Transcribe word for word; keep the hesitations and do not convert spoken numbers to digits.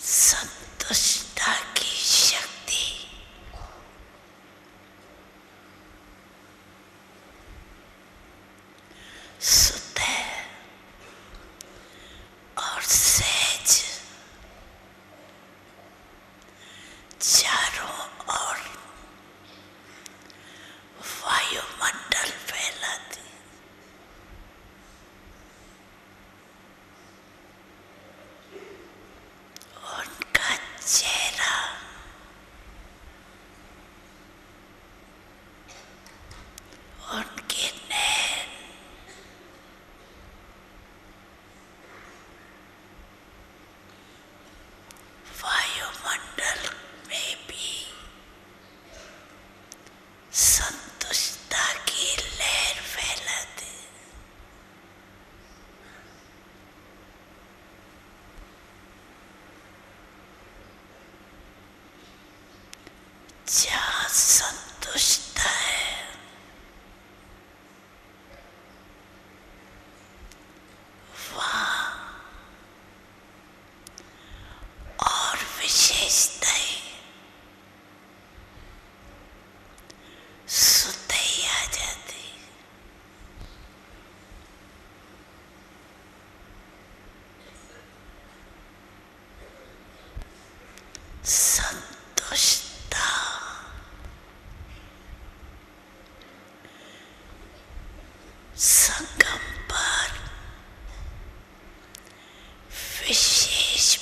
संतुष्टता की शक्ति सुतह और सहज चारों ओर वायुमंडल फैलाती। उनका चेहरा उनके नैन वायुमंडल में भी संतुष्टता की लहर फैलाती। जहाँ संतुष्टता है वहाँ और विशेषताएं सुते ही आ जाती। स